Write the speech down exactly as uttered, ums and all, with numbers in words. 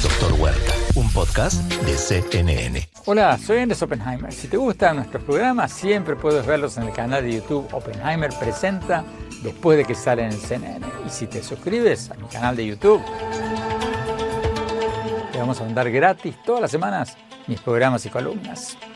Doctor Huerta, un podcast de C N N. Hola, soy Andrés Oppenheimer. Si te gustan nuestros programas, siempre puedes verlos en el canal de YouTube Oppenheimer Presenta después de que salen en C N N. Y si te suscribes a mi canal de YouTube, te vamos a mandar gratis todas las semanas mis programas y columnas.